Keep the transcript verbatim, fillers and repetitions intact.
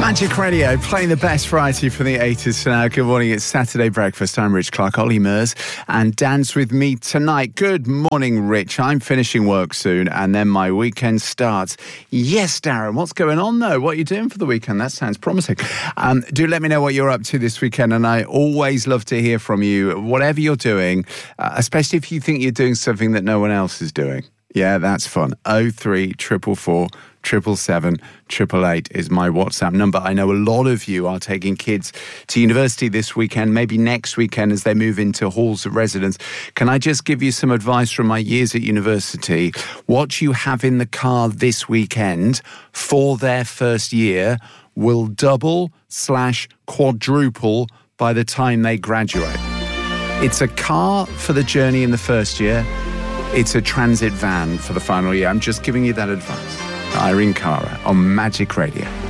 Magic Radio, playing the best variety from the eighties for now. Good morning, it's Saturday Breakfast. I'm Rich Clark, Ollie Murs, and Dan's with me tonight. Good morning, Rich. I'm finishing work soon, and then my weekend starts. Yes, Darren, what's going on, though? What are you doing for the weekend? That sounds promising. Um, do let me know what you're up to this weekend, and I always love to hear from you, whatever you're doing, uh, especially if you think you're doing something that no one else is doing. Yeah, that's fun. oh three four four four triple seven triple eight is my WhatsApp number. I know a lot of you are taking kids to university this weekend, maybe next weekend as they move into halls of residence. Can I just give you some advice from my years at university? What you have in the car this weekend for their first year will double slash quadruple by the time they graduate. It's a car for the journey in the first year. It's a transit van for the final year. I'm just giving you that advice. Irene Cara on Magic Radio.